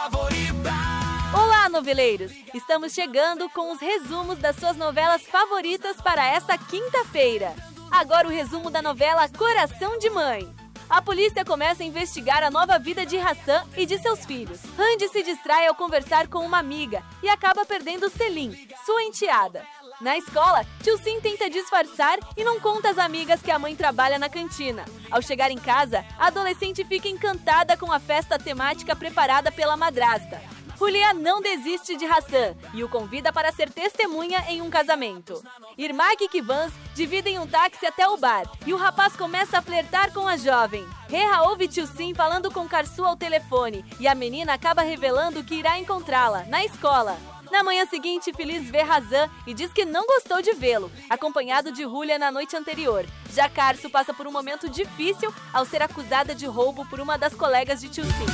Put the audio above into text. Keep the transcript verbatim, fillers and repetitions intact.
favorita. Olá, noveleiros! Estamos chegando com os resumos das suas novelas favoritas para essa quinta-feira. Agora o resumo da novela Coração de Mãe. A polícia começa a investigar a nova vida de Hassan e de seus filhos. Randy se distrai ao conversar com uma amiga e acaba perdendo Selim, sua enteada. Na escola, Tio Sim tenta disfarçar e não conta às amigas que a mãe trabalha na cantina. Ao chegar em casa, a adolescente fica encantada com a festa temática preparada pela madrasta. Julia não desiste de Hassan e o convida para ser testemunha em um casamento. Irmak e Kivans dividem um táxi até o bar e o rapaz começa a flertar com a jovem. Reha ouve Tio Sim falando com Karsu ao telefone e a menina acaba revelando que irá encontrá-la na escola. Na manhã seguinte, Feliz vê Hassan e diz que não gostou de vê-lo, acompanhado de Julia na noite anterior. Já Karsu passa por um momento difícil ao ser acusada de roubo por uma das colegas de Tio Sim.